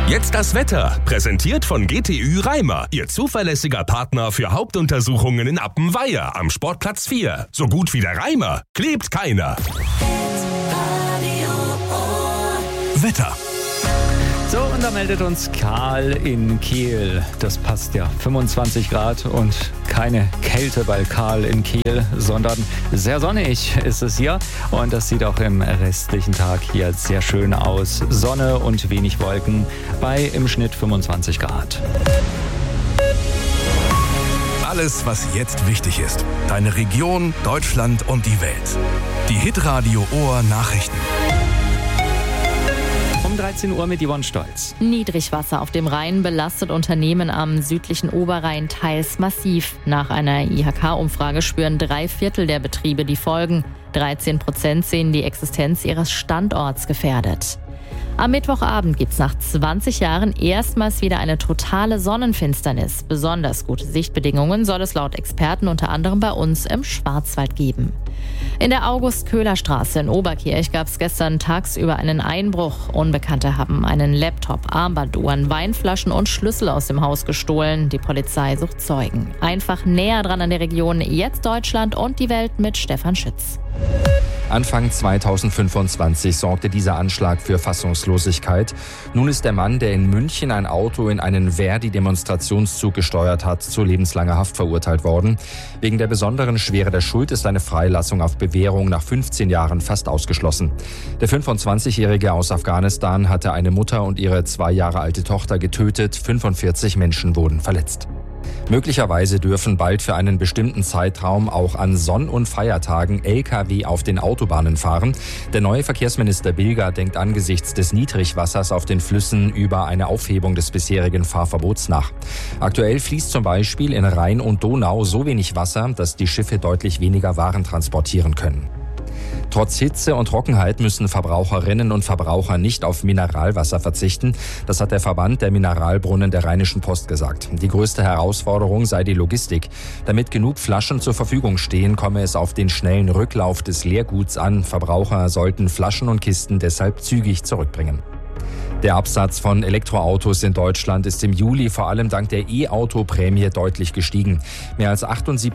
Jetzt das Wetter, präsentiert von GTÜ Reimer, Ihr zuverlässiger Partner für Hauptuntersuchungen in Appenweier am Sportplatz 4. So gut wie der Reimer klebt keiner. Wetter. So, und da meldet uns Karl in Kehl. Das passt ja. 25 Grad und keine Kälte bei Karl in Kehl, sondern sehr sonnig ist es hier. Und das sieht auch im restlichen Tag hier sehr schön aus. Sonne und wenig Wolken bei im Schnitt 25 Grad. Alles, was jetzt wichtig ist. Deine Region, Deutschland und die Welt. Die Hitradio Ohr Nachrichten. Um 13 Uhr mit Yvonne Stolz. Niedrigwasser auf dem Rhein belastet Unternehmen am südlichen Oberrhein teils massiv. Nach einer IHK-Umfrage spüren 3/4 der Betriebe die Folgen. 13% sehen die Existenz ihres Standorts gefährdet. Am Mittwochabend gibt es nach 20 Jahren erstmals wieder eine totale Sonnenfinsternis. Besonders gute Sichtbedingungen soll es laut Experten unter anderem bei uns im Schwarzwald geben. In der August-Köhler-Straße in Oberkirch gab es gestern tagsüber einen Einbruch. Unbekannte haben einen Laptop, Armbanduhren, Weinflaschen und Schlüssel aus dem Haus gestohlen. Die Polizei sucht Zeugen. Einfach näher dran an der Region Jetzt Deutschland und die Welt mit Stefan Schütz. Anfang 2025 sorgte dieser Anschlag für Fassungslosigkeit. Nun ist der Mann, der in München ein Auto in einen Verdi-Demonstrationszug gesteuert hat, zu lebenslanger Haft verurteilt worden. Wegen der besonderen Schwere der Schuld ist eine Freilassung auf Bewährung nach 15 Jahren fast ausgeschlossen. Der 25-Jährige aus Afghanistan hatte eine Mutter und ihre 2 Jahre alte Tochter getötet. 45 Menschen wurden verletzt. Möglicherweise dürfen bald für einen bestimmten Zeitraum auch an Sonn- und Feiertagen Lkw auf den Autobahnen fahren. Der neue Verkehrsminister Bilger denkt angesichts des Niedrigwassers auf den Flüssen über eine Aufhebung des bisherigen Fahrverbots nach. Aktuell fließt zum Beispiel in Rhein und Donau so wenig Wasser, dass die Schiffe deutlich weniger Waren transportieren können. Trotz Hitze und Trockenheit müssen Verbraucherinnen und Verbraucher nicht auf Mineralwasser verzichten. Das hat der Verband der Mineralbrunnen der Rheinischen Post gesagt. Die größte Herausforderung sei die Logistik. Damit genug Flaschen zur Verfügung stehen, komme es auf den schnellen Rücklauf des Leerguts an. Verbraucher sollten Flaschen und Kisten deshalb zügig zurückbringen. Der Absatz von Elektroautos in Deutschland ist im Juli vor allem dank der E-Auto-Prämie deutlich gestiegen. Mehr als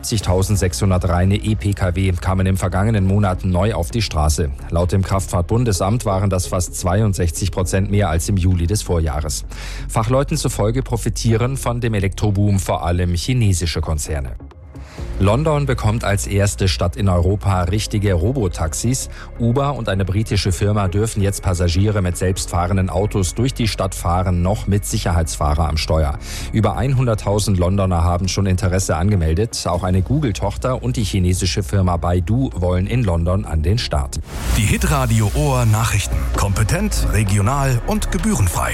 78.600 reine E-Pkw kamen im vergangenen Monat neu auf die Straße. Laut dem Kraftfahrtbundesamt waren das fast 62% mehr als im Juli des Vorjahres. Fachleuten zufolge profitieren von dem Elektroboom vor allem chinesische Konzerne. London bekommt als erste Stadt in Europa richtige Robotaxis. Uber und eine britische Firma dürfen jetzt Passagiere mit selbstfahrenden Autos durch die Stadt fahren, noch mit Sicherheitsfahrer am Steuer. Über 100.000 Londoner haben schon Interesse angemeldet. Auch eine Google-Tochter und die chinesische Firma Baidu wollen in London an den Start. Die Hitradio Ohr Nachrichten. Kompetent, regional und gebührenfrei.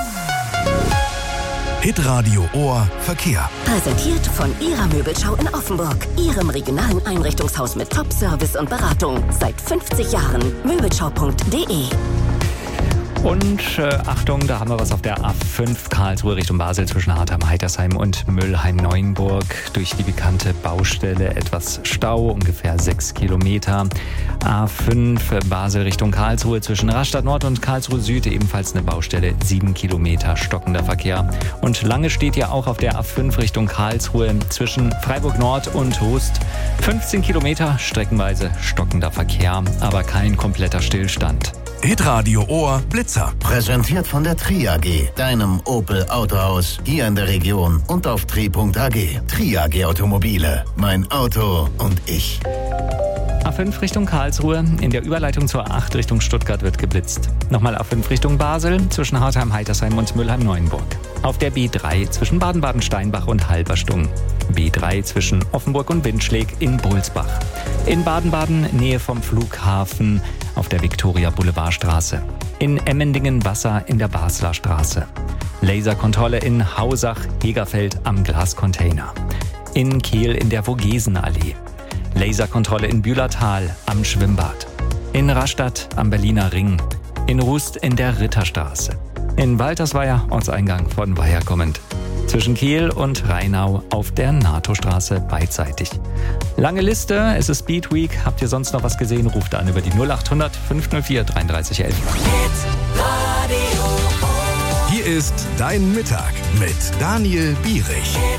Hitradio Ohr Verkehr. Präsentiert von Ihrer Möbelschau in Offenburg. Ihrem regionalen Einrichtungshaus mit Top-Service und Beratung. Seit 50 Jahren. Möbelschau.de. Und Achtung, da haben wir was auf der A5 Karlsruhe Richtung Basel zwischen Hartheim-Heitersheim und Müllheim-Neuenburg. Durch die bekannte Baustelle etwas Stau, ungefähr 6 Kilometer. A5 Basel Richtung Karlsruhe zwischen Rastatt Nord und Karlsruhe Süd ebenfalls eine Baustelle, 7 Kilometer stockender Verkehr. Und lange steht ja auch auf der A5 Richtung Karlsruhe zwischen Freiburg Nord und Rust. 15 Kilometer streckenweise stockender Verkehr, aber kein kompletter Stillstand. Hitradio Ohr Blitzer. Präsentiert von der Tri AG, deinem Opel Autohaus hier in der Region und auf tri.ag. Tri AG Automobile, mein Auto und ich. A5 Richtung Karlsruhe, in der Überleitung zur A8 Richtung Stuttgart wird geblitzt. Nochmal A5 Richtung Basel, zwischen Hartheim-Heitersheim und Müllheim-Neuenburg. Auf der B3 zwischen Baden-Baden-Steinbach und Halberstungen. B3 zwischen Offenburg und Windschläg in Bohlsbach. In Baden-Baden, Nähe vom Flughafen, auf der Viktoria-Boulevardstraße. In Emmendingen Wasser in der Basler Straße. Laserkontrolle in Hausach-Hegerfeld am Glascontainer. In Kehl in der Vogesenallee. Laserkontrolle in Bühlertal am Schwimmbad. In Rastatt am Berliner Ring. In Rust in der Ritterstraße. In Waltersweier, Ortseingang von Weiher kommend. Zwischen Kehl und Rheinau auf der NATO-Straße beidseitig. Lange Liste, es ist Speed Week. Habt ihr sonst noch was gesehen? Ruft an über die 0800 504 3311. Hier ist Dein Mittag mit Daniel Bierich.